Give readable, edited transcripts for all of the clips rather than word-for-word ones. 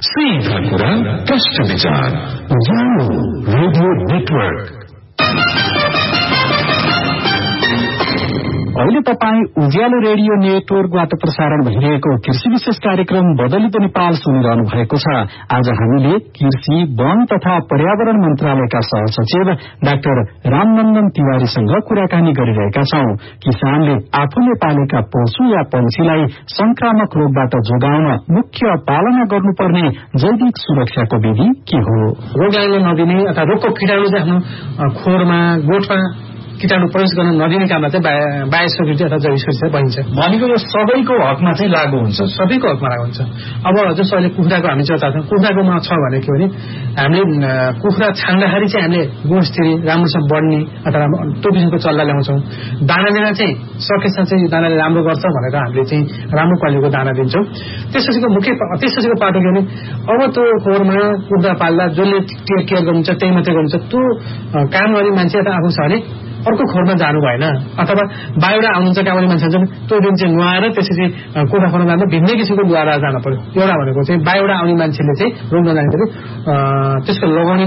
सीधा कुरा प्रश्न विचार उज्यालो रेडियो नेटवर्क। अहिले तपाईँ उज्यालो रेडियो नेटवर्कबाट प्रसारण भइरहेको कृषि विशेष कार्यक्रम बदलिदो नेपाल सुनिरहनु भएको छ। आज हामीले कृषि, वन तथा पर्यावरण मन्त्रालयका सहसचिव डाक्टर रामनन्दन तिवारीसँग कुराकानी गरिरहेका छौं। किसानले आफूले पालेका पशु या पंक्षीलाई संक्रामक रोगबाट जोगाउन मुख्य पालना गर्नुपर्ने जैविक सुरक्षाको विधि के हो? रोग लाग्न नदिने अथवा रोगको कीटाणु चाहिँ आफ्नो खोरमा, गोठमा कीटाणु प्रवेश गर्न नदिने काममा चाहिँ बायोसेक्युरिटी अथवा जैविक सुरक्षा भनिन्छ। भनेको यो सबैको हकमा चाहिँ लागू हुन्छ, सबैको हकमा लागू हुन्छ। अब जस्तो अहिले कुखुराको हामी चर्चा गर्छौँ, कुखुराकोमा छ भने के भने हामीले कुखुरा छान्दाखेरि चाहिँ हामीले गुणस्थिति राम्रोसँग बढ्ने अथवा त्यो किसिमको चल्ला ल्याउँछौँ। दाना दिन चाहिँ सकेसम्म चाहिँ दानाले राम्रो गर्छ भनेर हामीले चाहिँ राम्रो क्वालिटीको दाना दिन्छौँ। त्यसपछिको पाटो के भने अब त्यो खोरमा कुखुरा पाल्दा जसले केयर गर्नुहुन्छ त्यही मात्रै गर्नुहुन्छ, त्यो काम गर्ने मान्छे अथवा आफू छ भने अर्को खोरमा जानु भएन। अथवा बाहिर आउनुहुन्छ कामले मान्छे हुन्छ त्यो दिन चाहिँ नुहाएर त्यसपछि कोठा खोरमा जाँदा भिन्नै किसिमको नुहाएर जानु पर्यो। एउटा भनेको चाहिँ बाहिर आउने मान्छेले चाहिँ रोग नजानेखेरि त्यसको लगाउने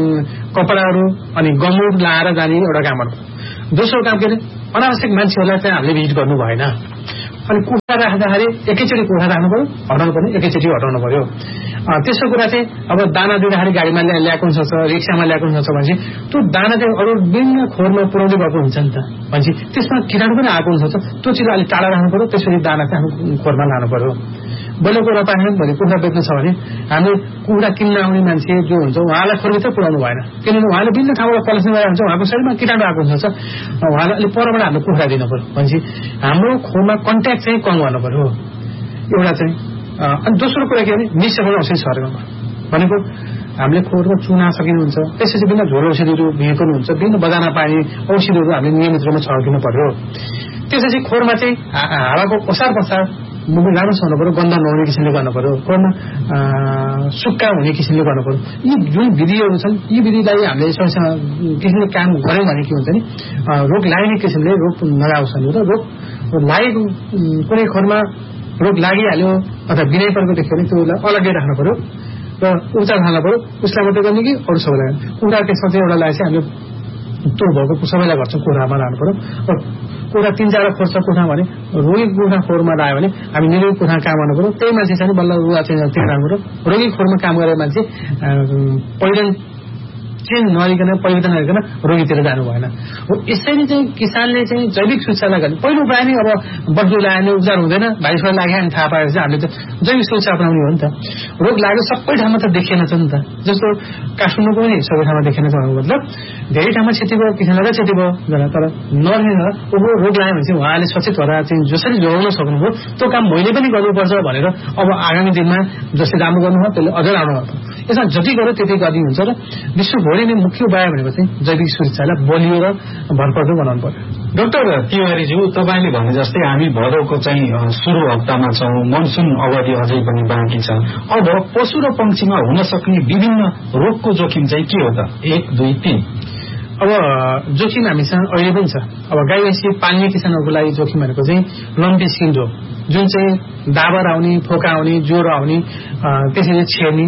कपडाहरू अनि गमौट लाएर जाने एउटा कामहरू। दोस्रो काम के अरे अनावश्यक मान्छेहरूलाई चाहिँ हामीले भिजिट गर्नु भएन। अनि कुखुरा राख्दाखेरि एकैचोटि कुखुरा राख्नु पर्यो, हटाउनु पर्ने एकैचोटि हटाउनु पर्यो। तेस्रो कुरा चाहिँ अब दाना दिँदाखेरि गाडीमा ल्याएको हुन्छ, रिक्सामा ल्याएको हुन्छ भनेपछि त्यो दाना चाहिँ अरू विभिन्न खोरमा पुर्याउँदै गएको हुन्छ नि त। भनेपछि त्यसमा कीटाणु पनि आएको हुन्छ, त्यो चिज अलिक टाढा राख्नु पर्यो। त्यसरी दाना चाहिँ आफ्नो खोरमा लानु पर्यो। बल्लको रपाखेर भने कुखुरा बेच्नु छ भने हामीले कुखुरा किन्न आउने मान्छे जो हुन्छ उहाँलाई खोरभित्र पुर्याउनु भएन, किनभने उहाँले विभिन्न ठाउँबाट कलेक्सन गरेर हुन्छ, उहाँको शरीरमा कीटाणु आएको हुन्छ, उहाँलाई अलिक परबाट हामीले कुखुरा दिनु पर्यो। भनेपछि हाम्रो खोरमा कन्ट्याक्ट चाहिँ कम गर्नु पर्यो एउटा चाहिँ। अनि दोस्रो कुरा के भने निश्चय औषधि सर्गमा भनेको हामीले खोरमा चुना सकिनुहुन्छ, त्यसपछि विभिन्न झोल औषधिहरू भिएको हुन्छ, विभिन्न बजारमा पाइने औषधिहरू हामीले नियमित रूपमा छर्किनु पर्यो। त्यसपछि खोरमा चाहिँ हावाको ओसार पसार राम्रोसँग हुनु पर्यो, गन्ध नहुने किसिमले गर्नु पर्यो, खोरमा सुक्खा हुने किसिमले गर्नु पर्यो। यी जुन विधिहरू छन् यी विधिलाई हामीले किसिमले काम गऱ्यौँ भने के हुन्छ नि रोग लाग्ने किसिमले रोग नलाओस् र रोग लागेको कुनै खोरमा रोग लागिहाल्यो अथवा बिनाइ परेको देख्यो भने त्यसलाई अलग्गै राख्नु पर्यो र उपचार खानु पर्यो। उसलाई मात्रै गर्ने कि अरू सबैलाई कुखुरा त्यसमा चाहिँ एउटा लागि चाहिँ हामीले त्यो भएको सबैलाई गर्छौँ, कुखुरामा लानु पर्यो। र कुखुरा 3-4 खोर्छ कुखुरा भने रोगी कुखुरा खोरमा लाग्यो भने हामी निरोगी कुखुरा काम गर्नु पर्यो। त्यही मान्छे चाहिँ बल्ल रुवा चाहिँ त्यहाँ राख्नु पर्यो। रोगी खोरमा काम गरेर मान्छे पहिलो चेन्ज नगरिकन परिवर्तन नगरिकन रोगीतिर जानु भएन। हो यसरी चाहिँ किसानले चाहिँ जैविक सुरक्षालाई गर्ने पहिलो उपाय नै अब बस्दो लाग्यो उपचार हुँदैन, भाइरसलाई लाग्यो भने थाहा पाएपछि हामीले त जैविक सुरक्षा अपनाउने हो नि त। रोग लाग्यो सबै ठाउँमा त देखिएन छ नि त। जस्तो काठमाडौँको पनि सबै ठाउँमा देखिएन छ भन्नु मतलब धेरै ठाउँमा क्षति भयो, किसानलाई क्षति भयो तर नर्ने रोग लाग्यो भने चाहिँ उहाँले सचेत भएर चाहिँ जसरी जोगाउन सक्नुभयो त्यो काम मैले पनि गर्नुपर्छ भनेर अब आगामी दिनमा जसले राम्रो गर्नुभयो त्यसले अझ राम्रो गर्छ। यसमा जति गर्यो त्यति गर्दै हुन्छ र विश्वभरि नै मुख्य उपाय भनेको चाहिँ जैविक सुरक्षालाई बलियो र भरपर्दो बनाउनु पर्यो। डाक्टर तिवारीज्यू, तपाईँले भने जस्तै हामी भदौको चाहिँ सुरु हप्तामा छौँ, मनसुन अवधि अझै पनि बाँकी छ। अब पशु र पंक्षीमा हुन सक्ने विभिन्न रोगको जोखिम चाहिँ के हो त? 1, 2, 3। अब जोखिम हामीसँग अहिले पनि छ। अब गाई भैँसी पाल्ने किसानहरूको लागि जोखिम भनेको चाहिँ लम्पी स्किन रोग, जुन चाहिँ दाबर आउने, फोका आउने, ज्वरो आउने, त्यसरी छेर्ने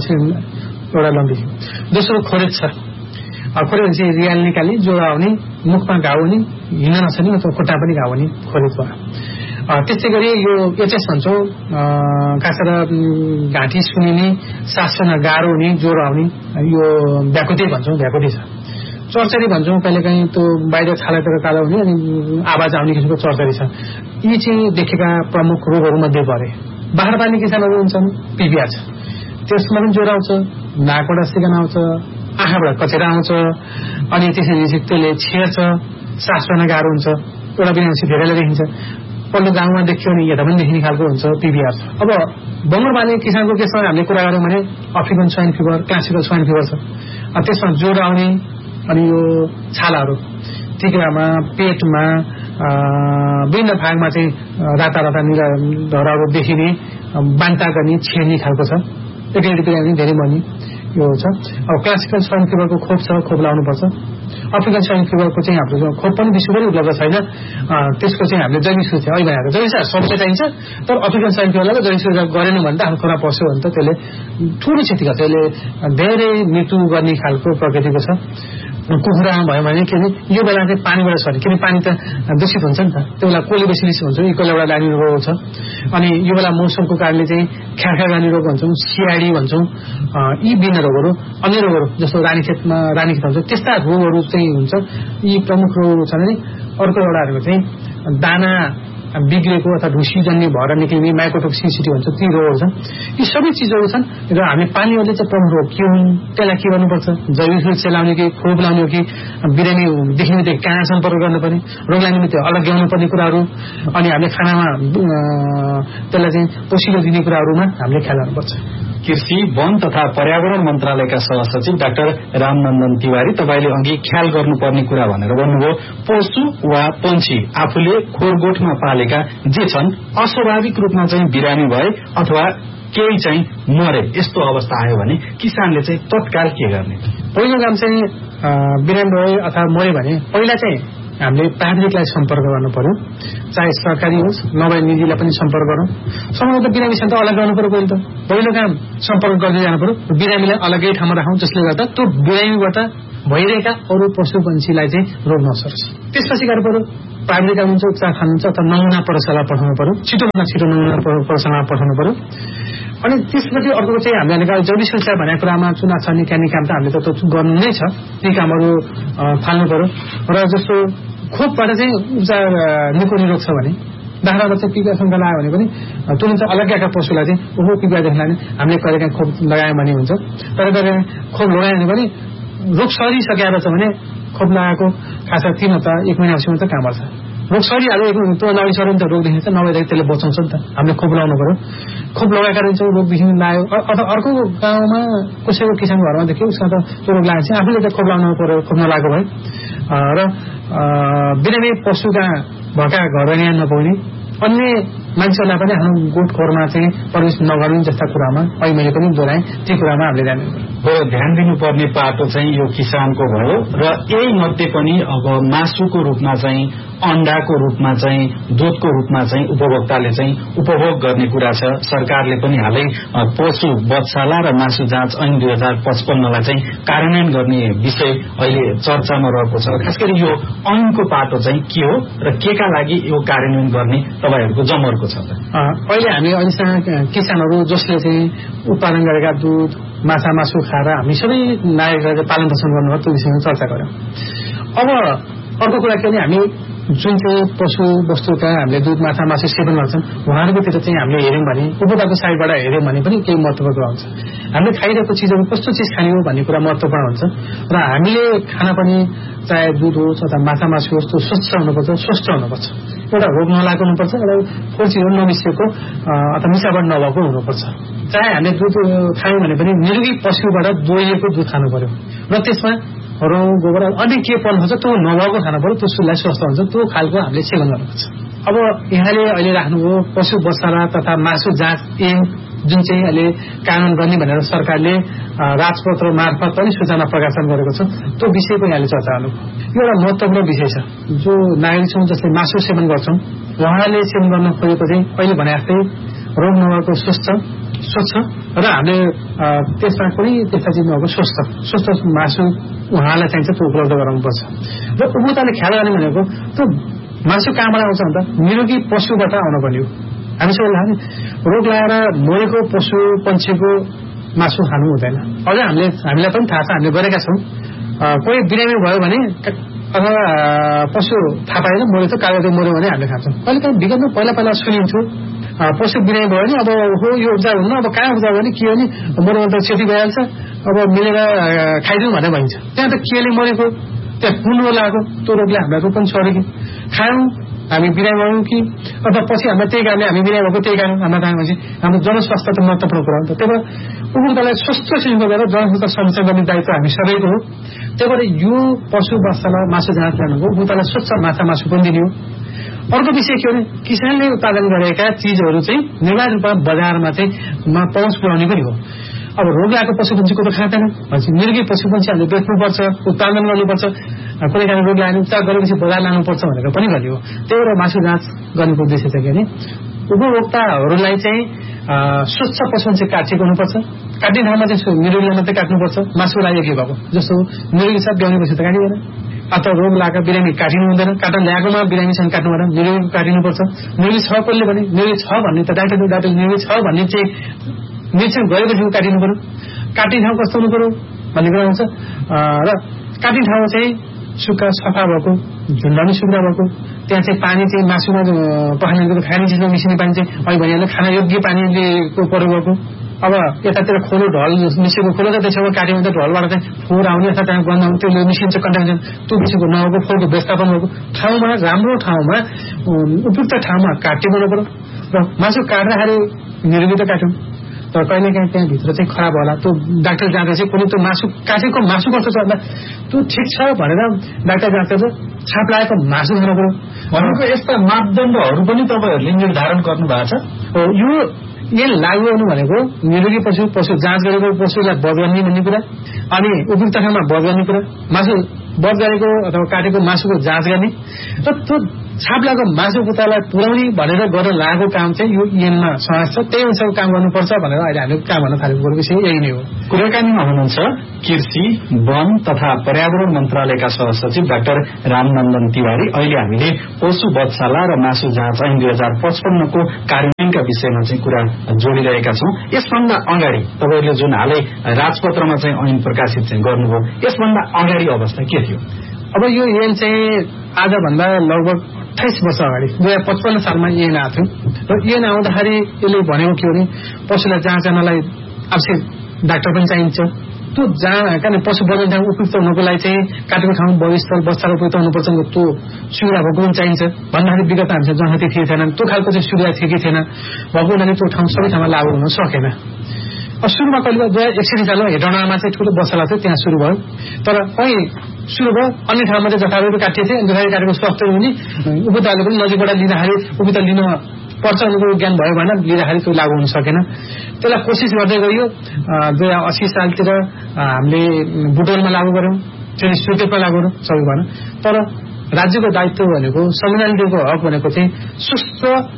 एउटा लम्बी। दोस्रो खोरेज छ। खोरेज भने चाहिँ रियाल निकाल्ने, ज्वरो आउने, मुखमा घाउ हुने, हिँड्न नसक्ने अथवा खुट्टा पनि घाउ हुने खोरेज भयो। त्यस्तै गरी यो एचएस भन्छौँ, खास गरेर घाँटी सुनिने, सास फेर्न गाह्रो हुने, ज्वरो आउने, यो भ्याकुटी भन्छौँ, भ्याकुटी छ। चर्चरी भन्छौँ, कहिलेकाहीँ त्यो बाहिर छालातिर कालो हुने अनि आवाज आउने किसिमको चर्चरी छ। यी चाहिँ देखेका प्रमुख रोगहरूमध्ये परे। बाख्रा पाल्ने किसानहरू हुन्छन्, पिपिआर छ, त्यसमा पनि ज्वरो आउँछ, नाकबाट सिकान आउँछ, आँखाबाट कचेरा आउँछ, अनि त्यसरी त्यसले छेर्छ, सास फेर्न गाह्रो हुन्छ, एउटा बिरामी धेरैले देखिन्छ। पल्लो गाउँमा देखियो भने यता पनि देखिने खालको हुन्छ पिपिआर। अब बङ्गुर पाल्ने किसानको केसमा हामीले कुरा गऱ्यौँ भने African swine fever, classical swine fever छ। त्यसमा ज्वरो आउने अनि यो छालाहरू टिक्रामा, पेटमा, विभिन्न भागमा चाहिँ राता राता निला धराहरू देखिने, बान्ता गर्ने, छेर्ने खालको छ। एकैचोटि बिरामी धेरै मर्ने। यो छ। अब क्लासिकल स्वाइन फिभरको खोप छ, खोप लाउनुपर्छ। अफ्रिकन स्वाइन फिभरको चाहिँ हाम्रो खोप पनि विश्वभरि उपलब्ध छैन, त्यसको चाहिँ हामीले जैविक सुरक्षा अहिले भनेको जैविक सुरक्षा चाहिन्छ। तर अफ्रिकन स्वाइन फिभरलाई जैविक सुरक्षा गरेन भने त आफ्नो खोला पस्यो भने त त्यसले ठुलो क्षति गर्छ, त्यसले धेरै मृत्यु गर्ने खालको प्रकृतिको छ। कुखुरामा भयो भने के यो बेला चाहिँ पानीबाट सर्ने, किनभने पानी त दूषित हुन्छ नि त, त्यो बेला कोलिबेसिलिस भन्छ, इकोले एउटा लाग्ने रोग छ। अनि यो बेला मौसमको कारणले चाहिँ ख्याखा गर्ने रोग भन्छौँ, सिआडी भन्छौँ, यी विभिन्न रोगहरू, अन्य रोगहरू जस्तो रानीखेत भन्छ, त्यस्ता रोगहरू चाहिँ हुन्छ। यी प्रमुख रोगहरू छन्। भने अर्को एउटाहरूको चाहिँ दाना बिग्रेको अथवा ढुसीजन्य भएर निक्लिने माइकोटोक्सिसिटी भन्छ, ती रोगहरू छन्। यी सबै चिजहरू छन् र हामी पानीहरूले चाहिँ प्रमुख रोग के हुन्, त्यसलाई के गर्नुपर्छ, जैविक सुरक्षा लाउने कि खोप लाउने हो कि बिरामीदेखि निम्ति कहाँ सम्पर्क गर्नुपर्ने, रोगलाई निम्ति अलग्याउनु पर्ने कुराहरू, अनि हामीले खानामा त्यसलाई चाहिँ पोषिलो दिने कुराहरूमा हामीले ख्याल गर्नुपर्छ। कृषि, वन तथा पर्यावरण मन्त्रालयका सहसचिव डाक्टर रामनन्दन तिवारी, तपाईले अघि ख्याल गर्नुपर्ने कुरा भनेर भन्नुभयो, पशु वा पंक्षी आफूले खोरगोठमा पालेका जे छन् अस्वाभाविक रूपमा चाहिँ बिरामी भए अथवा केही चाहिँ मरे, यस्तो अवस्था आयो भने किसानले चाहिँ तत्काल के गर्ने? पहिलो काम चाहिँ बिरामी भए अथवा मरे भने पहिला चाहिँ हामीले प्राथमिकलाई सम्पर्क गर्नु पर्यो, चाहे सरकारी होस् नभए निजीलाई पनि सम्पर्क गरौँ। सम्भवतः बिरामीसँग त अलग गर्नु पर्यो। पहिलो काम सम्पर्क गर्दै जानु पर्यो, बिरामीलाई अलग्गै ठाउँमा राखौँ, जसले गर्दा त्यो बिरामीबाट भइरहेका अरू पशु पंक्षीलाई चाहिँ रोग नसरोस्। त्यसपछि गर्नु पर्यो प्राथमिक हुन्छ उपचार खानुहुन्छ अथवा नमुना प्रयोगशाला पठाउनु पर्यो, छिटोभन्दा छिटो नमुना प्रयोगशालामा पठाउनु पर्यो। अनि त्यसपछि अर्को चाहिँ हामीले जैविक सुरक्षा भनेको कुरामा चुनाव छर्ने क्यानी काम त हामीले त गर्नु नै छ, ती कामहरू थाल्नु पर्यो। र जस्तो खोपबाट चाहिँ उपचार निको निरोग छ भने बाख्राबाट चाहिँ पिपिया शङ्का लाग्यो भने पनि तुरन्त अलग्गैका पशुलाई चाहिँ पिपियादेखि लाने हामीले कहिलेकाहीँ खोप लगायौँ भने हुन्छ। तर कहिलेकाहीँ खोप लगायो भने पनि रोग सरिसकेर छ भने खोप लगाएको खास 3 हप्ता 1 महिनापछि मात्रै काम गर्छ। रोग सरिहाल्यो त्यो नरिसक्यो भने त रोग देखिन्छ, नभएदेखि त्यसले बचाउँछ नि त। हामीले खोप लगाउनु पर्यो, खोप लगाएका रहन्छौँ, रोगदेखि लाग्यो अथवा अर्को गाउँमा कसैको किसानको घरमा देख्यो उसमा त त्यो रोग लागेको छ, आफूले त खोप लगाउनु पर्यो, खोप नलागेको भए। र बिरामी पशुका भएका घर यहाँ नपाउने, अन्य मान्छेहरूलाई पनि आफ्नो गोठ खोरमा चाहिँ प्रवेश नगर्ने जस्ता कुरामा अहिले मैले पनि दोहोऱ्याएँ, ती कुरामा हामीले ध्यान दिनुपर्ने पाटो चाहिँ यो किसानको भयो। र यही मध्ये पनि अब मासुको रूपमा चाहिँ, अण्डाको रूपमा चाहिँ, दुधको रूपमा चाहिँ उपभोक्ताले चाहिँ उपभोग गर्ने कुरा छ। सरकारले पनि हालै पशु बत्साला र मासु जाँच ऐन 2055लाई चाहिँ कार्यान्वयन गर्ने विषय अहिले चर्चामा रहेको छ। खास गरी यो ऐनको पाटो चाहिँ के हो र केका लागि यो कार्यान्वयन गर्ने तपाईहरूको जमर्को छ? अहिले हामी अहिलेसम्म किसानहरू जसले चाहिँ उत्पादन गरेका दुध माछा मासु खाएर हामी सबै नागरिकहरूले पालन पोषण गर्नुभयो, त्यो विषयमा चर्चा गर्यौं। अब अर्को कुरा के भने हामी जुन चाहिँ पशु वस्तुका हामीले दुध माछा मासु सेवन गर्छौँ उहाँहरूकोतिर चाहिँ हामीले हेऱ्यौँ भने उपभोक्ताको साइडबाट हेऱ्यौँ भने पनि केही महत्त्वपूर्ण कुरा हुन्छ। हामीले खाइरहेको चिजहरू कस्तो चिज खाने हो भन्ने कुरा महत्त्वपूर्ण हुन्छ। र हामीले खाना पनि चाहे दुध होस् अथवा माछा मासु होस् त्यो स्वच्छ हुनुपर्छ, स्वस्थ हुनुपर्छ। एउटा रोग नलागेको हुनुपर्छ, एउटा खोर्चीहरू नमिसिएको अथवा मिसावट नभएको हुनुपर्छ। चाहे हामीले दुध खायौँ भने पनि निरोगी पशुबाट दोहिएको दुध खानु पर्यो र त्यसमा रौँ गोबर अन्य के पर्नु हुन्छ त्यो नभएको खानु पर्यो, त्यो सुलाई स्वस्थ हुन्छ, त्यो खालको हामीले सेवन गर्नुपर्छ। अब यहाँले अहिले राख्नुभयो पशु बच्चाला तथा मासु जाँच ऐन जुन चाहिँ अहिले कानून गर्ने भनेर सरकारले राजपत्र मार्फत पनि सूचना प्रकाशन गरेको छ, त्यो विषयको यहाँले चर्चा गर्नु। यो एउटा महत्त्वपूर्ण विषय छ। जो नागरिक छौँ जसले मासु सेवन गर्छौँ उहाँले सेवन गर्न खोजेको चाहिँ अहिले भने जस्तै रोग नभएको स्वच्छ र हामीले त्यसमा कुनै त्यस्ता चिज नभएको स्वस्थ मासु उहाँलाई चाहिन्छ, त्यो उपलब्ध गराउनुपर्छ। र उपभोक्ताले ख्याल गर्ने भनेको त्यो मासु कहाँबाट आउँछ भन्दा निरोगी पशुबाट आउन पर्ने हो। हामी सबैलाई रोग लगाएर मरेको पशु पंक्षीको मासु खानु हुँदैन। अझ हामीलाई पनि थाहा छ, हामीले गरेका छौँ। कोही बिरामी भयो भने अथवा पशु थाहा पाएन मरेको कागजले मऱ्यो भने हामीले खान्छौँ। कहिलेकाहीँ विगतमा पहिला सुनिन्थ्यो पशु बिरामी भयो भने अब हो यो उपचार हुन्न, अब कहाँ उपचार भने के हो नि मर्यो त क्षति भइहाल्छ, अब मिलेर खाइदिउँ भनेर भनिन्छ। त्यहाँ त केले मरेको, त्यहाँ कुन रोग लागेको, त्यो रोगले हामीलाई रोग पनि छोड्यो कि खायौँ हामी बिरामी भयौँ कि अथवा पछि हामीलाई त्यही कारणले हामी बिरामी भएको त्यही कारण हामीलाई थाहा भएपछि हाम्रो जनस्वास्थ्य त महत्त्वपूर्ण कुरा हो नि त। त्यही भएर उपभोक्तालाई स्वस्थ किसिमको गरेर जनस्वास्थ्य संरक्षण गर्ने दायित्व हामी सबैको हो। त्यही भएर यो पशु बच्चालाई मासु जाँच गर्नुको उपभोक्तालाई स्वच्छ माछा मासु पनि दिने हो। अर्को विषय के हो भने किसानले उत्पादन गरेका चिजहरू चाहिँ निर्वाध रूपमा बजारमा चाहिँ पहुँच पुर्याउने पनि हो। अब रोग आएको पशुपन्छीको त खाँदैन भनेपछि निरोगी पशुपन्छी हामीले बेच्नुपर्छ, उत्पादन गर्नुपर्छ, कुनै कारण रोग लाग्यो उपचार गरेपछि बजार लानुपर्छ भनेर पनि गरियो। त्यही भएर मासु जाँच गर्नुको उद्देश्य छ कि उपभोक्ताहरूलाई चाहिँ स्वच्छ पशुपन्छी काटिएको हुनुपर्छ। काट्ने ठाउँमा चाहिँ निरोगीलाई मात्रै काट्नुपर्छ, मासुको लागि के भएको जस्तो निरोगी छ ब्याउनेपछि त काटिँदैन, अथवा रोग लागेका बिरामी काटिनु हुँदैन, काट्न ल्याएकोमा बिरामीसँग काट्नु हुँदैन, निरोगी काटिनुपर्छ। निरोगी छ कसले भने निरोगी छ भन्ने त डाक्टर निरोगी छ भन्ने चाहिँ निरीक्षण गरेपछि काटिनु पर्यो। काट्ने ठाउँ कस्तो हुनु पर्यो भन्ने कुरा हुन्छ र काट्ने ठाउँ चाहिँ सुक्खा सफा भएको, झुन्डाउने सुविधा भएको, त्यहाँ चाहिँ पानी चाहिँ मासुमा पखालिएको खाने चिजमा मिसिने पानी चाहिँ अहिले भनिहाल्नु खाना योग्य पानीको प्रयोग भएको। अब यतातिर खोलो ढल मिसेको खोलो त त्यसमा काट्यो भने त ढलबाट चाहिँ फोहोर आउने अथवा त्यहाँ गन्ध आउने त्यो मिसिन्छ कन्टामिनेसन त्यो मिसेको नभएको फोहोरको व्यवस्थापन भएको ठाउँमा राम्रो ठाउँमा उपयुक्त ठाउँमा काटिनु पर्यो। र मासु काट्दाखेरि निरोगी त काट्यौँ तर कहिलेकाहीँ त्यहाँभित्र चाहिँ खराब होला, त्यो डाक्टर जाँदा चाहिँ कुनै त्यो मासु काटेको मासु कस्तो छ भन्दा त्यो ठिक छ भनेर डाक्टर जाँच गर्छ, छाप लागेको मासु खानु पर्यो भनेको यस्ता मापदण्डहरू पनि तपाईँहरूले निर्धारण गर्नु भएको छ। यो लागू गर्नु भनेको निरोगी पशु जाँच गरेको पशुलाई बध गर्ने भन्ने कुरा, अनि उपयुक्त ठाउँमा बध गर्ने कुरा, मासु बध गरेको अथवा काटेको मासुको जाँच गर्ने र त्यो छाप लागेको मासु उपभोक्तालाई पुर्याउने भनेर गर्न लागेको काम चाहिँ यो ऐनमा समावेश छ। त्यही अनुसारको काम गर्नुपर्छ भनेर अहिले हामीले काम गर्न थालेको विषय यही नै हो। कुराकानीमा हुनुहुन्छ कृषि, वन तथा पर्यावरण मन्त्रालयका सहसचिव डाक्टर रामनन्दन तिवारी। अहिले हामीले पशु वधशाला र मासु जाँच ऐन 2055 को कार्यान्वयनका विषयमा चाहिँ कुरा जोडिरहेका छौँ। यसभन्दा अगाडि तपाईँहरूले जुन हालै राजपत्रमा चाहिँ ऐन प्रकाशित चाहिँ गर्नुभयो, यसभन्दा अगाडि अवस्था के थियो? अब यो ऐन चाहिँ आजभन्दा लगभग 28 वर्ष अगाडि 2055 सालमा ऐन आएको थियो र ऐन आउँदाखेरि यसले भनेको के भने पशुलाई जाँच गर्नलाई आवश्यक डाक्टर पनि चाहिन्छ। त्यो कारण पशु बजाउने ठाउँ उपयुक्त हुनको लागि चाहिँ काटेको ठाउँ बस्थल बस्ताको उपयुक्त हुनुपर्छ, त्यो सुविधा भएको पनि चाहिन्छ भन्दाखेरि विगत हामीसँग जनशक्ति थिए छैन, त्यो खालको चाहिँ सुविधा थियो कि थिएन भएको हुनाले त्यो ठाउँ सबै ठाउँमा लागू हुन सकेन। सुरुमा कहिले 2061 सालमा हेटौँडामा चाहिँ ठुलो बसला थियो, त्यहाँ सुरु भयो। तर कहीँ सुरु भयो अन्य ठाउँमा चाहिँ जथारूप काटिएको थियो, जथारूप काटेको स्वास्थ्य हुने उपभोक्ताहरूले पनि नजिकबाट लिँदाखेरि उपभोक्ता लिन पर्छ उनको ज्ञान भयो भएन, लिँदाखेरि त्यो लागू हुन सकेन। त्यसलाई कोसिस गर्दै गयो। 2080 सालतिर हामीले बुटोलमा लागू गऱ्यौँ, चाहिँ सुर्खेतमा लागू गऱ्यौँ, सबै भएन। तर राज्यको दायित्व भनेको संविधान दिएको हक भनेको चाहिँ स्वस्थ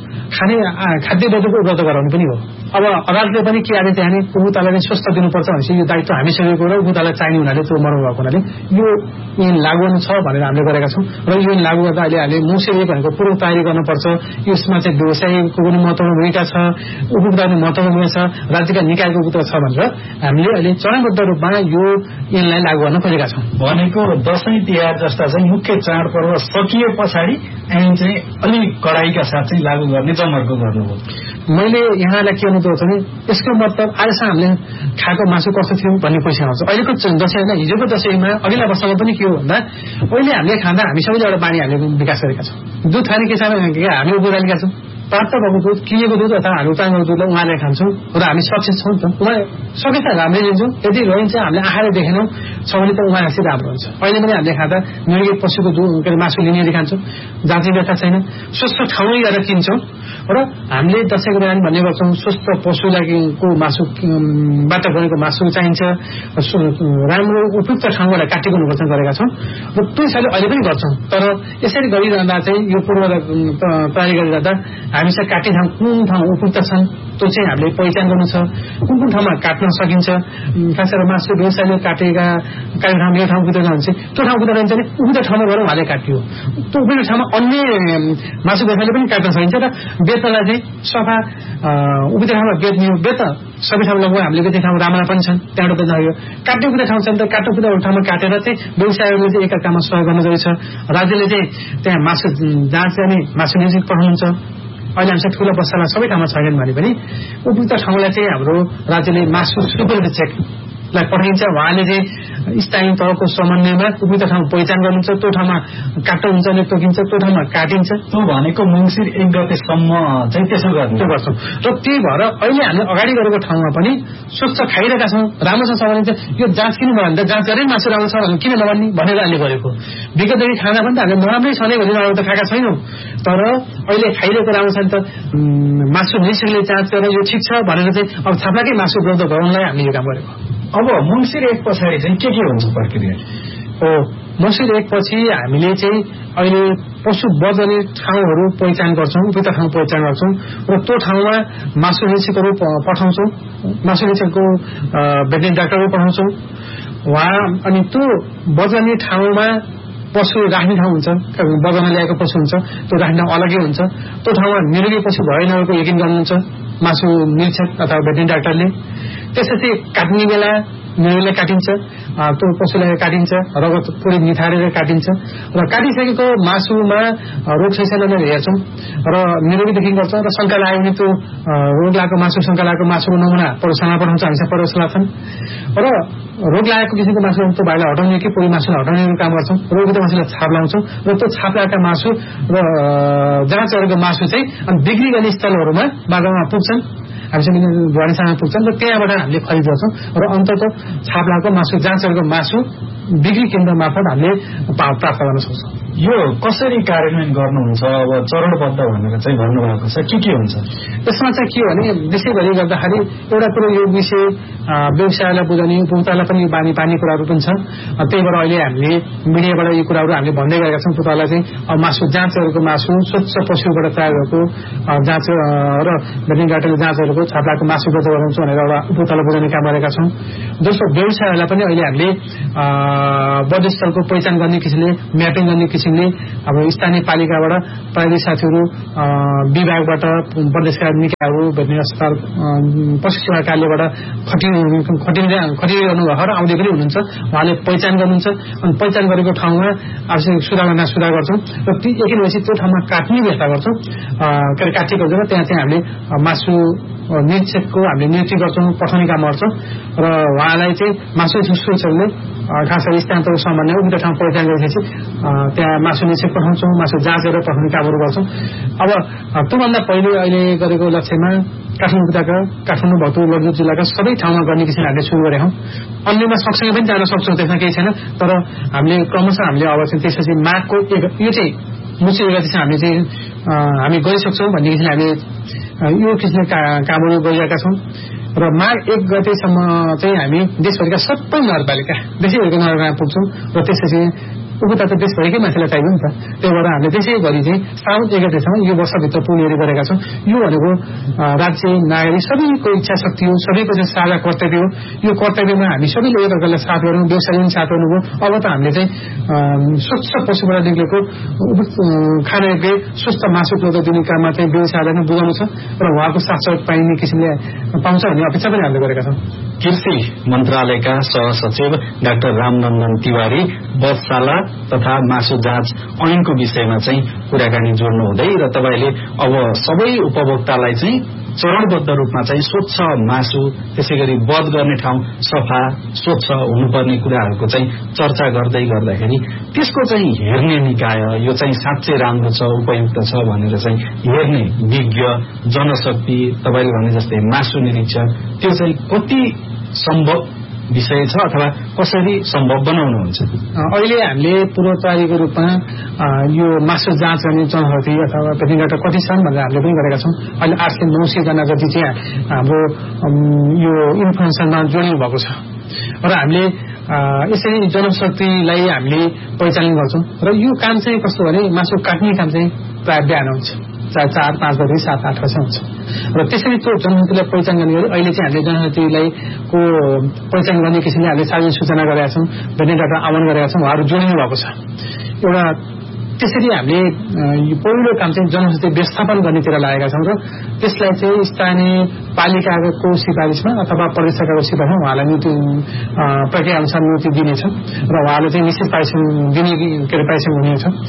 खाद्य वस्तुको उपलब्ध गराउनु पनि हो। अब अदालतले पनि के आदेश दिए भने उपभोक्तालाई स्वस्थ दिनुपर्छ भनेपछि यो दायित्व हामीसँगको र उपभोक्तालाई चाहिने हुनाले त्यो मर्नु भएको हुनाले यो ऐन लागू गर्नु छ भनेर हामीले गरेका छौँ। र यो ऐन लागू गर्दा अहिले हामीले मुसेले भनेको पूर्व तयारी गर्नुपर्छ। यसमा चाहिँ व्यवसायको पनि महत्त्वपूर्ण भूमिका छ, उपभोक्ताको महत्त्वपूर्ण भूमिका छ, राज्यका निकायको भूमिका छ भनेर हामीले अहिले चरणबद्ध रूपमा यो ऐनलाई लागू गर्न खोजेका छौँ। भनेको दशैं तिहार जस्ता चाहिँ मुख्य चाडपर्व सकिए पछाडि ऐन चाहिँ अलि कडाइका साथ चाहिँ लागू गर्ने जमर्को गर्नुभयो। मैले यहाँलाई के अनुरोध गर्छु भने यसको मतलब आजसम्म हामीले खाएको मासु कस्तो थियो भन्ने क्वेसन आउँछ। अहिलेको दशैं होइन, हिजोको दशैंमा अघिल्ला वर्षमा पनि के हो भन्दा अहिले हामीले खाँदा हामी सबैले एउटा बानी हामीले विकास गरेका छौँ। दुध खाने के छ हामी उपभोक्तालिएका छौँ, प्राप्त भएको दुध किनेको दुध अथवा हामी उत्पादन गरेको दुधलाई उहाँले खान्छौँ र हामी सचेत छौँ। त उहाँ सकेछ हामीले लिन्छौँ, यदि रहन्छ हामीले आँखाले देखेनौँ छ भने त उहाँलाई राम्रो हुन्छ। अहिले पनि हामीले खाँदा निरोगी पशुको दुध के अरे मासु लिने खान्छौँ, जाँच्ने व्यवस्था छैन, स्वस्थ ठाउँमै गएर किन्छौँ र हामीले दशैंको बेला भन्ने गर्छौँ स्वस्थ पशुलाईको मासुबाट बनेको मासु चाहिन्छ, राम्रो उपयुक्त ठाउँबाट काटेको हुनुपर्छ गरेका छौँ र त्यो हिसाबले अहिले पनि गर्छौँ। तर यसरी गरिरहँदा चाहिँ यो पूर्व तयारी गरिरहँदा हामीसँग काट्ने ठाउँ कुन ठाउँ उपयुक्त छन् त्यो चाहिँ हामीले पहिचान गर्नु छ, कुन कुन ठाउँमा काट्न सकिन्छ। खास गरेर मासु व्यवसायले काटेको ठाउँ यो ठाउँ उपयुक्त हुन्छ त्यो ठाउँ उपयुक्त रहन्छ भने उपयुक्त ठाउँमा गएर उहाँले काटियो, त्यो उपयुक्त ठाउँमा अन्य मासु व्यवसायले पनि काट्न सकिन्छ र बेच्नलाई चाहिँ सफा उपयुक्त ठाउँमा बेच्ने हो। बेच्न सबै ठाउँ लगभग हामीले बेच्ने ठाउँ राम्रा पनि छन्, त्यहाँबाट बेच्न यो काट्ने उपयुक्त ठाउँ छ नि त काट्ने उपयुक्त ठाउँमा काटेर चाहिँ व्यवसायहरूले चाहिँ एकअर्कामा सहयोग गर्न जरुरी छ। राज्यले चाहिँ त्यहाँ मासु जाँच गर्ने मासु नियोजित पठाउनुहुन्छ। अहिले हामीसँग ठुलो बस्तामा सबै ठाउँमा छैन भने पनि उपयुक्त ठाउँलाई चाहिँ हाम्रो राज्यले मासु सुपरभाइजर चेकलाई पठाइन्छ। उहाँले चाहिँ स्थानीय तहको समन्वयमा उपयुक्त ठाउँ पहिचान गर्नुहुन्छ, त्यो ठाउँमा काट्न हुन्छ भने तोकिन्छ, त्यो ठाउँमा काटिन्छ। त्यो भनेको मङ्सिर 1 गतेसम्म चाहिँ त्यसो गर्छौँ। र त्यही भएर अहिले हामीले अगाडि गरेको ठाउँमा पनि स्वच्छ खाइरहेका छौँ। राम्रोसँग छ भने चाहिँ यो जाँच किन भन्दा जाँच गरे मासु राम्रो छ भने किन नभन्ने भनेर हामीले गरेको। विगतदेखि खाना पनि त हामीले नराम्रै छ नै भने अब त खाएका छैनौँ, तर अहिले खाइरहेको राम्रो छ नि त मासु निरीक्षकले जाँच गरेर यो ठिक छ भनेर चाहिँ अब छाप्लाकै मासु उपलब्ध गराउनलाई हामीले यो काम गरेको। अब मङ्सिर 1 पछाडि चाहिँ के हुन्छ प्रक्रिया? मङ्सिर 1 पछि हामीले चाहिँ अहिले पशु बजाउने ठाउँहरू पहिचान गर्छौँ, उपयुक्त ठाउँ पहिचान गर्छौँ र त्यो ठाउँमा मासु निरीक्षकहरू पठाउँछौँ, मासु निरीक्षकको भेटनेरी डाक्टरहरू पठाउँछौँ उहाँ। अनि त्यो बजाउने ठाउँमा पशु राख्ने ठाउँ हुन्छ, बजारमा ल्याएको पशु हुन्छ, त्यो राख्ने ठाउँ अलग्गै हुन्छ। त्यो ठाउँमा निरोगी पशु भएनको यकिन गर्नुहुन्छ मासु निरीक्षक अथवा भेटनेरी डाक्टरले। त्यसपछि काट्ने बेला निरोगीलाई काटिन्छ, त्यो पशुलाई काटिन्छ, रगत पुरै निथारेर काटिन्छ र काटिसकेको मासुमा रोग छैन भनेर हेर्छौँ र निरोगीदेखि गर्छौँ। र शङ्का लाग्यो भने त्यो रोग लागेको मासु, शङ्का लागेको मासुको नमुना प्रयोगशालामा पठाउँछ, हामीसँग प्रयोगशाला छन् र रोग लागेको किसिमको मासु त्यो भाइलाई हटाउने कि पुरै मासुलाई हटाउने काम गर्छौँ। रोगको मासुलाई छाप लाउँछौँ र त्यो छाप लागेका मासु र जाँच गरेको मासु चाहिँ अनि बिक्री गर्ने स्थलहरूमा बाटोमा पुग्छन्, हामीसँग ढुवानीसँग पुग्छन् र त्यहाँबाट हामीले खरिद गर्छौँ र अन्तत छाप लागेको मासु, जाँच गरेको मासु बिक्री केन्द्र मार्फत हामीले प्राप्त गर्न सक्छौँ। यो कसरी कार्यान्वयन गर्नुहुन्छ? अब चरणबद्ध भनेर चाहिँ भन्नुभएको छ, के हुन्छ यसमा चाहिँ? के हो भने विषयभरि गर्दाखेरि एउटा कुरो यो विषय व्यवसायलाई बुझाउने, उपभोक्तालाई पनि बानी पानी कुराहरू पनि छ। त्यही भएर अहिले हामीले मिडियाबाट यो कुराहरू हामीले भन्दै गएका छौँ। उपभोक्तालाई चाहिँ मासु, जाँच गरेको मासु, स्वच्छ पशुबाट तयार गरेको जाँच र भेटनेरी डाक्टरले जाँच गरेको छाप्लाको मासु उपलब्ध गराउँछौँ भनेर एउटा उपभोक्तालाई बुझाउने काम गरेका छौँ। दोस्रो, व्यवसायहरूलाई पनि अहिले हामीले बजारस्थलको पहिचान गर्ने किसिमले, म्यापिङ गर्ने किसिमले अब स्थानीय पालिकाबाट प्राविधिक साथीहरू, विभागबाट प्रदेशका निकायहरू, भेटनेरी अस्पताल, पशु सेवा कार्यालयबाट खटिरहनु भएको र आउँदै पनि हुनुहुन्छ, उहाँले पहिचान गर्नुहुन्छ। अनि पहिचान गरेको ठाउँमा आवश्यक सुधार गर्न सुधार गर्छौँ र एकैन भएपछि त्यो ठाउँमा काट्ने व्यवस्था गर्छौँ। काटिएको हुन्छ र त्यहाँ चाहिँ हामीले मासु निरीक्षकको हामीले नियुक्ति गर्छौँ, पठाउने काम गर्छौँ र उहाँलाई चाहिँ मासु निरीक्षकले खास गरी स्थानान्तरको सम्बन्धमा उपयुक्त ठाउँ पहिचान गरेपछि त्यहाँ मासु निरीक्षक पठाउँछौँ, मासु जाँच गरेर पठाउने कामहरू गर्छौँ। अब त्योभन्दा पहिले अहिले गरेको लक्ष्यमा काठमाडौँ उपत्यका, काठमाडौँ, भक्तपुर, ललितपुर जिल्लाका सबै ठाउँमा गर्ने किसिमले हामीले सुरु गरेका छौँ। अन्यमा सँगसँगै पनि जान सक्छौँ, त्यसमा केही छैन। तर हामीले क्रमशः हामीले अब चाहिँ त्यसपछि माघको यो चाहिँ मुख्य गति चाहिँ हामीले चाहिँ हामी गरिसक्छौँ भन्ने किसिमले हामीले यो किसिमले कामहरू गरिरहेका छौँ र माघ 1 गतेसम्म चाहिँ हामी देशभरिका सबै नगरपालिका, देशैभरिका नगरपालिका पुग्छौँ र त्यसपछि उपभोक्ता त देशभरिकै मान्छेलाई चाहियो नि त। त्यही भएर हामीले त्यसैभरि चाहिँ साउन 1 गतेसम्म यो वर्षभित्र पुगेर गरेका छौँ। यो भनेको राज्य, नागरिक सबैको इच्छा शक्ति हो, सबैको चाहिँ साझा कर्तव्य हो। यो कर्तव्यमा हामी सबैले एकअर्कालाई साथ गऱ्यौँ, व्यवसायले पनि साथ गर्नुभयो। अब त हामीले चाहिँ स्वच्छ पशुबाट निक्लेको खाना योग्य स्वस्थ मासु उपलब्ध दिने काममा चाहिँ व्यवसायलाई पनि बुझाउनु छ र उहाँको साथ सहयोग पाइने किसिमले पाउँछ भन्ने अपेक्षा पनि हामीले गरेका छौँ। कृषि मन्त्रालयका सहसचिव डाक्टर रामनन्दन तिवारी बधशाला तथा मासु जाँच ऐनको विषयमा चाहिँ कुराकानी जोड्नु हुँदै र तपाईले अब सबै उपभोक्तालाई चाहिँ चरणबद्ध रूपमा चाहिँ स्वच्छ मासु, त्यसैगरी बध गर्ने ठाउँ सफा स्वच्छ हुनुपर्ने कुराहरूको चाहिँ चर्चा गर्दै गर्दाखेरि त्यसको चाहिँ हेर्ने निकाय, यो चाहिँ साँच्चै राम्रो छ, उपयुक्त छ भनेर चाहिँ हेर्ने विज्ञ, जनशक्ति, तपाईँले भने जस्तै मासु निरीक्षक, त्यो चाहिँ कति सम्भव विषय छ अथवा कसरी सम्भव बनाउनुहुन्छ? अहिले हामीले पूर्व तयारीको रूपमा यो मासु जाँच गर्ने जनशक्ति अथवा भेटनेरी डाक्टर कति छन् भनेर हामीले पनि गरेका छौँ। अहिले 800 से 900 जना जति चाहिँ हाम्रो यो इन्फर्मेसनमा जोडिनु भएको छ र हामीले यसरी जनशक्तिलाई हामीले पहिचान गर्छौँ र यो काम चाहिँ कस्तो भने मासु काट्ने काम चाहिँ प्राय बिहान हुन्छ, चाहे 4-5 बजे 7-8 बजे हुन्छ र त्यसरी त्यो जनशक्तिलाई पहिचान गर्ने गरी अहिले चाहिँ हामीले जनशक्तिलाई को पहिचान गर्ने किसिमले हामीले सार्वजनिक सूचना गरेका छौँ, भेटनेरी डाक्टर आह्वान गरेका छौँ, उहाँहरू जोडिनु भएको छ। एउटा त्यसरी हामीले पहिलो काम चाहिँ जनशक्ति व्यवस्थापन गर्नेतिर लागेका छौँ र त्यसलाई चाहिँ स्थानीय पालिकाको सिफारिसमा अथवा प्रदेश सरकारको सिफारिसमा उहाँलाई नीति प्रक्रिया अनुसार नीति दिनेछ र उहाँले चाहिँ निश्चित पारिश्रमिक दिने पारिश्रमिक हुनेछ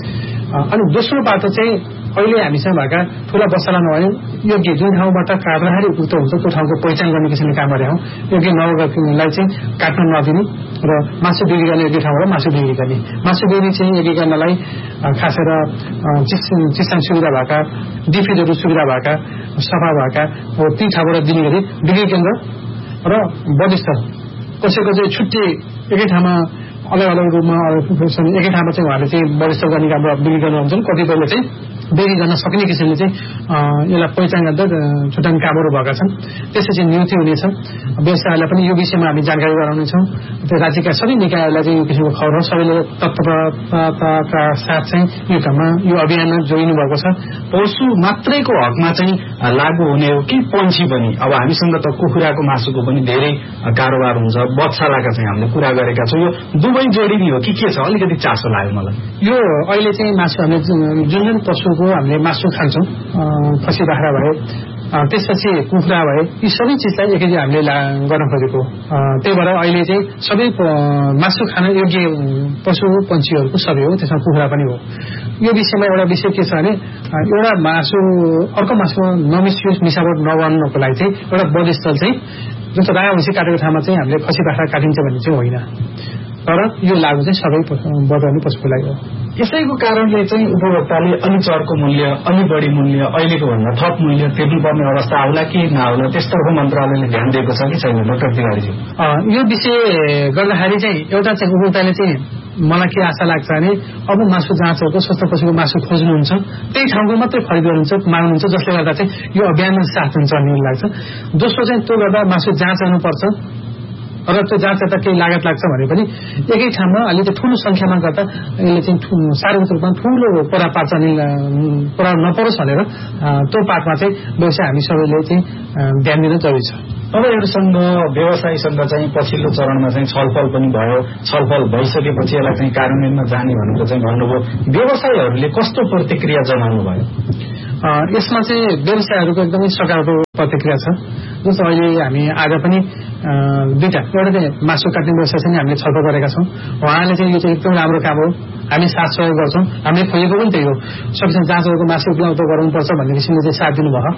अनि दोस्रो बाटो चाहिँ अहिले हामीसँग भएका ठूला बच्चालाई नभए योग्य जुन ठाउँबाट काट्दाखेरि उपयुक्त हुन्छ त्यो ठाउँको पहिचान गर्ने किसिमले काम गरेका हौँ। योग्य नगरलाई चाहिँ काट्न नदिने र मासु बिक्री गर्ने योग्य ठाउँबाट मासु बिक्री गर्ने, मासु बिक्री चाहिँ योग्य गर्नलाई खास गरेर चिसाङ सुविधा भएका, डिफिजहरू सुविधा भएका, सफा भएका हो ती ठाउँबाट दिने गरी बिक्री केन्द्र र बढीस्थल कसैको चाहिँ छुट्टै एकै ठाउँमा अलग अलग रूपमा एकै ठाउँमा चाहिँ उहाँले चाहिँ बढीस्थल गर्ने काम बिक्री गर्नुहुन्छ। कतिपयले चाहिँ बिक्री गर्न सक्ने किसिमले चाहिँ यसलाई पहिचान गर्दा छुट्याउने कामहरू भएका छन्। त्यसपछि नियुक्ति हुनेछ। व्यवसायलाई पनि यो विषयमा हामी जानकारी गराउनेछौँ। त्यो राज्यका सबै निकायहरूलाई चाहिँ यो किसिमको खबर सबैले तत्परताका साथ चाहिँ यो काममा यो अभियानमा जोडिनु भएको छ। पशु मात्रैको हकमा चाहिँ लागू हुने हो कि पन्छी पनि? अब हामीसँग त कुखुराको मासुको पनि धेरै कारोबार हुन्छ, बच्चालाका चाहिँ हामीले कुरा गरेका छौँ। यो दुवै जोडिने हो कि के छ? अलिकति चासो लाग्यो मलाई। यो अहिले चाहिँ मासु हामीले जुन पशुको हामीले मासु खान्छौँ, खसी बाख्रा भए त्यसपछि कुखुरा भए यी सबै चिजलाई एकैचोटि हामीले गर्न खोजेको। त्यही भएर अहिले चाहिँ सबै मासु खान योग्य पशु पन्छीहरूको सबै हो, त्यसमा कुखुरा पनि हो। यो विषयमा एउटा विषय के छ भने एउटा मासु अर्को मासुमा नमिसियोस्, मिसावट नगर्नको लागि चाहिँ एउटा बढीस्थल चाहिँ जस्तो राया भैँसी काटेको ठाउँमा चाहिँ हामीले खसी बाख्रा काटिन्छ भन्ने चाहिँ होइन, तर यो लागु चाहिँ सबै बढ्ने पशुको लागि हो। यसैको कारणले चाहिँ उपभोक्ताले अलि चर्को मूल्य, अलि बढी मूल्य, अहिलेको भन्दा थप मूल्य तिर्नुपर्ने अवस्था आउला कि नआउला, त्यसतर्फ मन्त्रालयले ध्यान दिएको छ कि छैन? डाक्टर तिवारीजी, यो विषय गर्दाखेरि चाहिँ एउटा चाहिँ उपभोक्ताले चाहिँ मलाई के आशा लाग्छ भने अब मासु जाँचहरूको स्वस्थ पशुको मासु खोज्नुहुन्छ, त्यही ठाउँको मात्रै खरिद गर्नुहुन्छ, माग्नुहुन्छ, जसले गर्दा चाहिँ यो अभियानमा साथ हुन्छ भन्ने लाग्छ। दोस्रो चाहिँ त्यो गर्दा मासु जाँच गर्नुपर्छ र त्यो जाँच गर्दा केही लागत लाग्छ भने पनि एकै ठाउँमा अलिकति ठूलो संख्यामा गर्दा यसले चाहिँ सार्वजनिक रूपमा ठूलो परा पार्छ परा नपरोस् भनेर त्यो पाठमा चाहिँ व्यवसाय हामी सबैले चाहिँ ध्यान दिन जरुरी छ। तपाईँहरूसँग व्यवसायीसँग चाहिँ पछिल्लो चरणमा चाहिँ छलफल पनि भयो, छलफल भइसकेपछि यसलाई चाहिँ कार्यान्वयनमा जाने भनेर चाहिँ भन्नुभयो। व्यवसायीहरूले कस्तो प्रतिक्रिया जनाउनु भयो? यसमा चाहिँ व्यवसायहरूको एकदमै सकारात्मक प्रतिक्रिया छ। जस्तो अहिले हामी आज पनि दुईटा, एउटा चाहिँ मासु काट्ने व्यवसाय चाहिँ हामीले छलफल गरेका छौँ। उहाँले चाहिँ यो चाहिँ एकदम राम्रो काम हो, हामी साथ सहयोग गर्छौँ, हामीले खोजेको पनि त्यही हो, सबैसँग जाँचहरूको मासु उपलब्ध गराउनुपर्छ भन्ने किसिमले चाहिँ साथ दिनुभयो।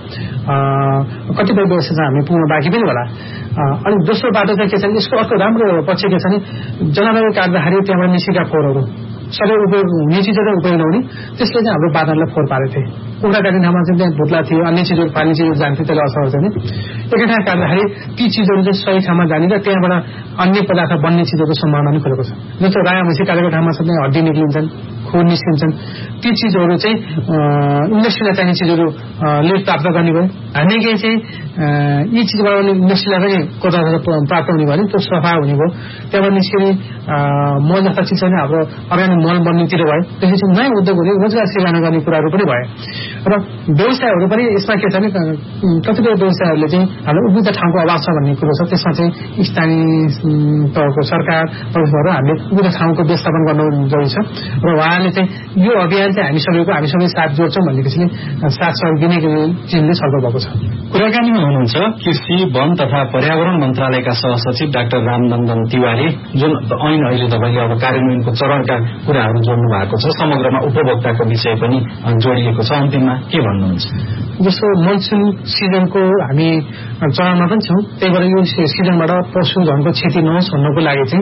कतिपय व्यवसाय चाहिँ हामी पुग्न बाँकी पनि होला। अनि दोस्रो बाटो चाहिँ के छ, यसको अर्को राम्रो पक्ष के छ भने जनावर काट्दाखेरि त्यहाँबाट निस्केका फोहोरहरू सबै उपयोग हुने चिजहरू उपयोग नहुने, त्यसले चाहिँ हाम्रो बादनलाई फोहोर पारेको थिए। कुखुरा काट्ने ठाउँमा चाहिँ त्यहाँ भुत्ला थियो, अन्य चिजहरू पाल्ने चिजहरू जान्थ्यो, त्यसले असर हुन्छ नि। एकै ठाउँ काट्दाखेरि ती चिजहरू चाहिँ सही ठाउँमा जाने र त्यहाँबाट अन्य पदार्थ बन्ने चिजहरूको सम्भावना पनि खोलेको छ। जस्तो राया भैँसी काटेको ठाउँमा चाहिँ हड्डी निक्लिन्छन्, खोर निस्किन्छन्, ती चिजहरू चाहिँ इन्डस्ट्रीलाई चाहिने चिजहरूले प्राप्त गर्ने भयो। हामी केही चाहिँ यी चिजबाट इन्डस्ट्रीलाई पनि कता प्राप्त हुने भयो भने त्यो सफा हुने भयो। त्यहाँबाट निस्किने मल जस्ता चिज चाहिँ हाम्रो अर्ग्यानिक मल बन्नेतिर भयो। त्यसपछि नयाँ उद्योगहरूले रोजगार सिर्जना गर्ने कुराहरू पनि भयो। र व्यवसायहरू पनि यसमा के छ भने कतिपय व्यवसायहरूले चाहिँ हाम्रो उपयुक्त ठाउँको अभाव छ भन्ने कुरो छ। त्यसमा चाहिँ स्थानीय तहको सरकार प्रदेशबाट हामीले उपयुक्त ठाउँको व्यवस्थापन गर्न जरुरी छ। र उहाँले चाहिँ यो अभियान चाहिँ हामी सबै साथ जोड्छौँ भन्ने किसिमले साथ सहयोग दिने किसिमले छलफल भएको छ। कुराकानीमा हुनुहुन्छ कृषि, वन तथा पर्यावरण मन्त्रालयका सहसचिव डाक्टर रामनन्दन तिवारी, जुन ऐन अहिले तपाईँले अब कार्यान्वयनको चरणका कुराहरू जोड्नु भएको छ, समग्रमा उपभोक्ताको विषय पनि जोडिएको छ। अन्तिममा के भन्नुहुन्छ? जस्तो मनसुन सिजनको हामी चरणमा पनि छौँ, त्यही भएर यो सिजनबाट पशुधनको क्षति नहोस् भन्नको लागि चाहिँ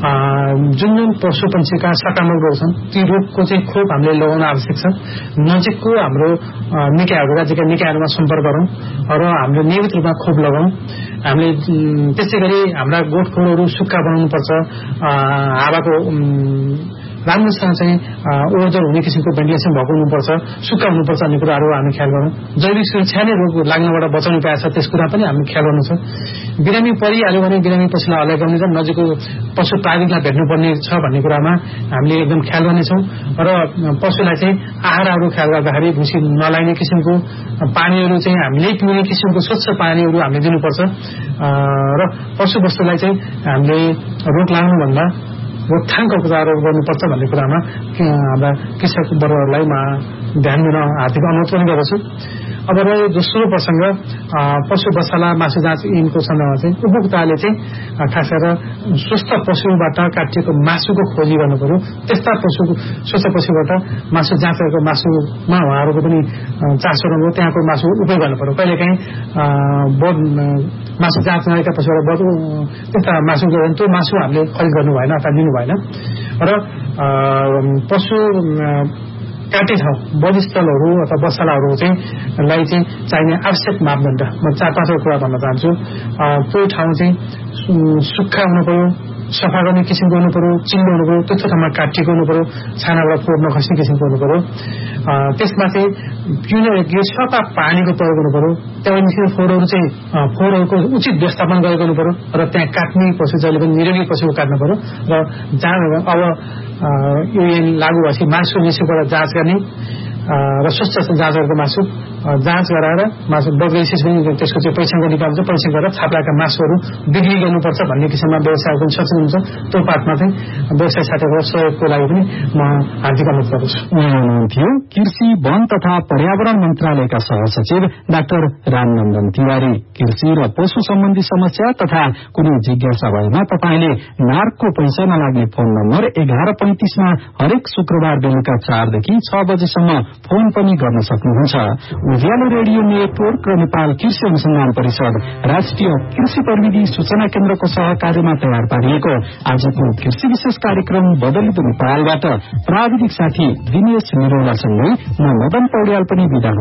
जुन पशु पन्छीका सकारात्मक रोग छन् ती रोगको चाहिँ खोप हामीले लगाउन आवश्यक छ। नजिकको हाम्रो निकायहरू, राज्यका निकायहरूमा सम्पर्क गरौँ र हामीले नियमित रूपमा खोप लगाउँ। हामीले त्यसै गरी हाम्रा गोठखोरहरू सुक्खा बनाउनुपर्छ, हावाको राम्रोसँग चाहिँ ओहोर हुने किसिमको भेन्टिलेसन भएको हुनुपर्छ, सुक्खा हुनुपर्छ भन्ने कुराहरू हामी ख्याल गरौँ। जैविक सुरक्षा नै रोग लाग्नबाट बचाउने उपाय छ, त्यस कुरा पनि हामी ख्याल गर्नु छ। बिरामी परिहाल्यो भने बिरामी पशुलाई हल्लाइगाउने र नजिकको पशु प्राविधिकलाई भेट्नुपर्ने छ भन्ने कुरामा हामीले एकदम ख्याल गर्नेछौँ। र पशुलाई चाहिँ आहारहरू ख्याल गर्दाखेरि भुसी नलाग्ने किसिमको पानीहरू चाहिँ हामीले पिउने किसिमको स्वच्छ पानीहरू हामीले दिनुपर्छ। र पशु वस्तुलाई चाहिँ हामीले रोग लाग्नुभन्दा रोकथामको उपचारहरू गर्नुपर्छ भन्ने कुरामा हाम्रा कृषक वर्गहरूलाई ध्यान दिन हार्दिक अनुरोध पनि गर्दछु। अब रह्यो दोस्रो प्रसंग पशु बसाला मासु जाँच ऐनको सन्दर्भमा चाहिँ उपभोक्ताले चाहिँ खास गरेर स्वस्थ पशुबाट काटिएको मासुको खोजी गर्नु पर्यो। त्यस्ता स्वस्थ पशुबाट मासु जाँच गरेको मासुमा उहाँहरूको पनि चासो रहन्छ, त्यहाँको मासु उपयोग गर्नु पर्यो। कहिलेकाहीँ मासु जाँच नभएका पशुबाट त्यस्ता मासु त्यो मासु हामीले खरिद गर्नु भएन अथवा लिनु भएन। र पशु काटे ठाउँ बलिस्थलहरू अथवा बसालाहरू चाहिँ चाहिने आवश्यक मापदण्ड म 4-5 कुरा भन्न चाहन्छु। त्यो ठाउँ चाहिँ सुक्खा हुनु पर्यो, सफा गर्ने किसिमको हुनु पर्यो, चिल्लो हुनु पर्यो, त्यस्तो ठाउँमा काटिएको हुनु पर्यो, छानाबाट फोहोर नखस्ने किसिमको हुनु पर्यो। त्यसमा चाहिँ पिउने योग्य सफा पानीको प्रयोग गर्नु पर्यो। त्यहाँ निस्किने फोहोरहरूको उचित व्यवस्थापन गरेको हुनु पर्यो र त्यहाँ काट्ने पशु जहिले पनि निरोगी पशुको काट्नु पर्यो। र अब यो लागू भएपछि मासु निस्केबाट जाँच गर्ने र स्वच्छ जाँच गरेको मासु जाँच गराएर मासु बगैसिस पनि त्यसको चाहिँ परीक्षण गर्ने काम छ। परीक्षण गरेर छाप्लाका मासुहरू बिक्री गर्नुपर्छ भन्ने किसिममा व्यवसाय पनि सचेत हुन्छ। त्यो पार्टमा चाहिँ व्यवसाय साथीहरूको सहयोगको लागि पनि म हार्दिक अनुरोध गर्दछु। हुनुहुन्थ्यो कृषि वन तथा पर्यावरण मन्त्रालयका सहसचिव डाक्टर रामनन्दन तिवारी। कृषि र पशु सम्बन्धी समस्या तथा कुनै जिज्ञासा भएमा तपाईले नार्कको पैसा नलाग्ने फोन नम्बर 1135 मा हरेक शुक्रबार बेलुका 4 देखि 6 बजेसम्म फोन पनि गर्न सक्नुहुन्छ। उज्यालो रेडियो नेटवर्क र नेपाल कृषि अनुसन्धान परिषद राष्ट्रिय कृषि प्रविधि सूचना केन्द्रको सहकार्यमा तयार पारिएको आजको कृषि विशेष कार्यक्रम बदलिदो नेपालबाट प्राविधिक साथी दिनेश निरौलासँगै म मदन पौड्याल पनि बिदा